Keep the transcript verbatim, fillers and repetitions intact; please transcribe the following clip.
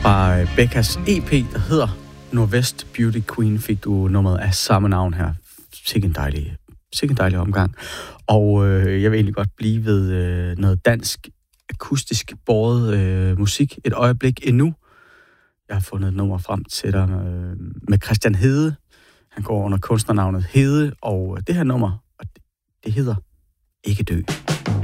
Fra Beckas E P, der hedder Nordvest Beauty Queen, fik du nummeret af samme navn her. Sikke en dejlig, sikke en dejlig omgang. Og øh, jeg vil egentlig godt blive ved øh, noget dansk, akustisk båret øh, musik et øjeblik endnu. Jeg har fundet et nummer frem til dig øh, med Christian Hede. Han går under kunstnernavnet Hede, og det her nummer, det hedder Ikke Dø.